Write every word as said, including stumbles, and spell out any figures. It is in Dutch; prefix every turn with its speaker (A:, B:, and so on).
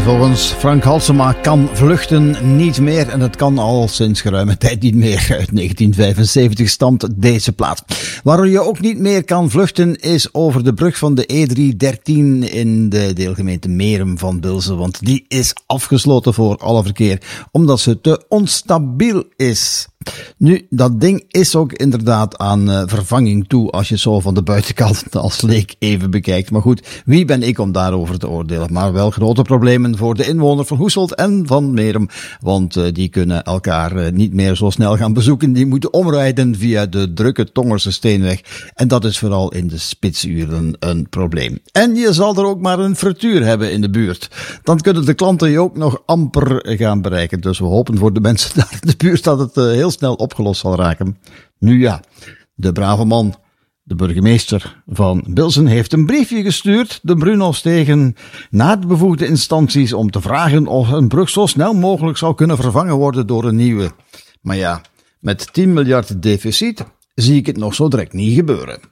A: Volgens Frank Halsema kan vluchten niet meer en het kan al sinds geruime tijd niet meer. Uit negentien vijfenzeventig stamt deze plaat. Waar je ook niet meer kan vluchten is over de brug van de E driehonderddertien in de deelgemeente Merum van Bilzen, want die is afgesloten voor alle verkeer omdat ze te onstabiel is. Nu, dat ding is ook inderdaad aan uh, vervanging toe als je het zo van de buitenkant als leek even bekijkt. Maar goed, wie ben ik om daarover te oordelen? Maar wel grote problemen voor de inwoner van Hoeselt en van Merum, want uh, die kunnen elkaar uh, niet meer zo snel gaan bezoeken. Die moeten omrijden via de drukke Tongerse Steenweg en dat is vooral in de spitsuren een probleem. En je zal er ook maar een frituur hebben in de buurt. Dan kunnen de klanten je ook nog amper gaan bereiken. Dus we hopen voor de mensen daar in de buurt dat het uh, heel snel opgelost zal raken. Nu ja, de brave man, de burgemeester van Bilzen, heeft een briefje gestuurd, de Bruno-stegen, naar de bevoegde instanties om te vragen of een brug zo snel mogelijk zou kunnen vervangen worden door een nieuwe. Maar ja, met tien miljard deficit zie ik het nog zo direct niet gebeuren.